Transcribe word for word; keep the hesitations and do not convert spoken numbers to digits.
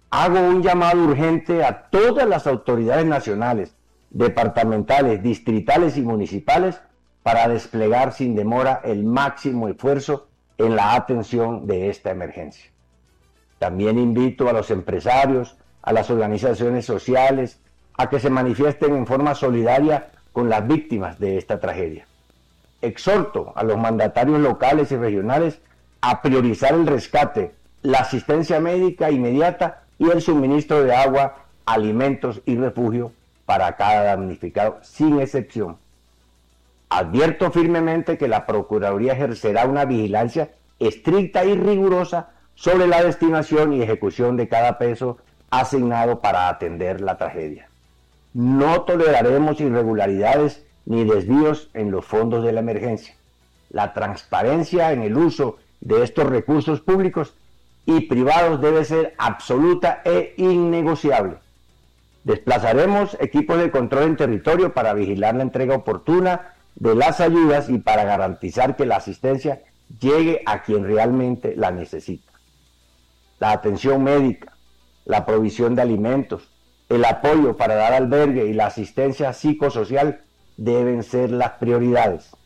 Hago un llamado urgente a todas las autoridades nacionales, departamentales, distritales y municipales para desplegar sin demora el máximo esfuerzo en la atención de esta emergencia. También invito a los empresarios, a las organizaciones sociales, a que se manifiesten en forma solidaria con las víctimas de esta tragedia. Exhorto a los mandatarios locales y regionales a priorizar el rescate, la asistencia médica inmediata y el suministro de agua, alimentos y refugio para cada damnificado, sin excepción. Advierto firmemente que la Procuraduría ejercerá una vigilancia estricta y rigurosa sobre la destinación y ejecución de cada peso asignado para atender la tragedia. No toleraremos irregularidades ni desvíos en los fondos de la emergencia. La transparencia en el uso de estos recursos públicos y privados debe ser absoluta e innegociable. Desplazaremos equipos de control en territorio para vigilar la entrega oportuna de las ayudas y para garantizar que la asistencia llegue a quien realmente la necesita. La atención médica, la provisión de alimentos, el apoyo para dar albergue y la asistencia psicosocial deben ser las prioridades.